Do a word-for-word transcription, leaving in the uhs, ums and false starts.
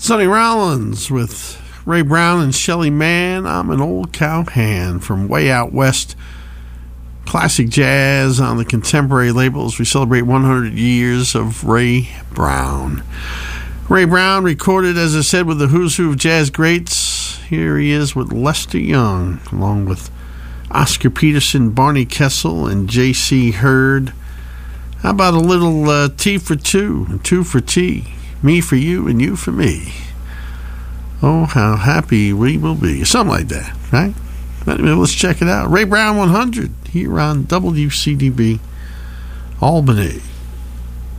Sonny Rollins with Ray Brown and Shelly Manne. I'm an old cowhand from way out west. Classic jazz on the Contemporary labels. We celebrate one hundred years of Ray Brown. Ray Brown recorded, as I said, with the who's who of jazz greats. Here he is with Lester Young, along with Oscar Peterson, Barney Kessel, and J C Hurd. How about a little uh, tea for two and two for tea? Me for you and you for me. Oh, how happy we will be. Something like that, right? Anyway, let's check it out. Ray Brown one hundred here on W C D B Albany.